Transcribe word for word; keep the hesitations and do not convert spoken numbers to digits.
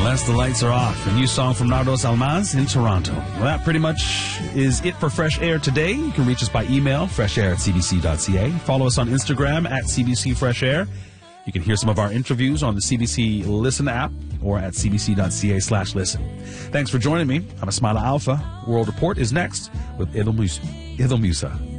Unless the Lights Are Off, a new song from Nardos Almaz in Toronto. Well, that pretty much is it for Fresh Air today. You can reach us by email, freshair at c b c dot c a. Follow us on Instagram at C B C Fresh Air. You can hear some of our interviews on the C B C Listen app or at c b c dot c a slash listen. Thanks for joining me. I'm Ismaila Alfa. World Report is next with Idil Musa.